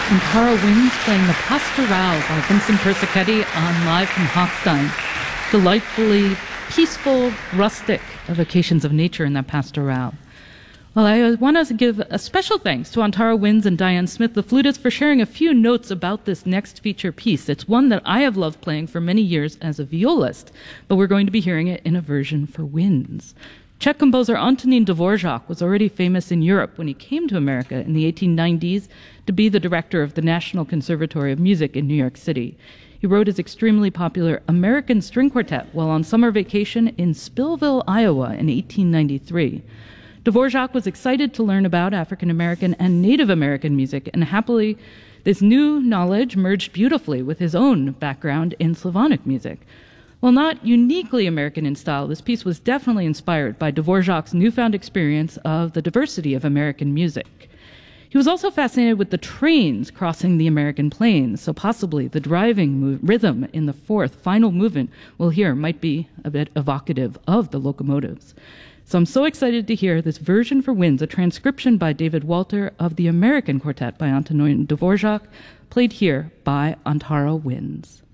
Antara Winds playing the Pastoral by Vincent Persichetti on Live from Hochstein. Delightfully peaceful, rustic evocations of nature in that Pastoral. Well, I want to give a special thanks to Antara Winds and Diane Smith, the flutist, for sharing a few notes about this next feature piece. It's one that I have loved playing for many years as a violist, but we're going to be hearing it in a version for winds. Czech composer Antonín Dvořák was already famous in Europe when he came to America in the 1890s to be the director of the National Conservatory of Music in New York City. He wrote his extremely popular American String Quartet while on summer vacation in Spillville, Iowa in 1893. Dvořák was excited to learn about African American and Native American music, and happily, this new knowledge merged beautifully with his own background in Slavonic music. While not uniquely American in style, this piece was definitely inspired by Dvořák's newfound experience of the diversity of American music. He was also fascinated with the trains crossing the American plains, so possibly the driving rhythm in the fourth, final movement we'll hear might be a bit evocative of the locomotives. So I'm so excited to hear this version for winds, a transcription by David Walter of the American Quartet by Antonín Dvořák, played here by Antara Winds.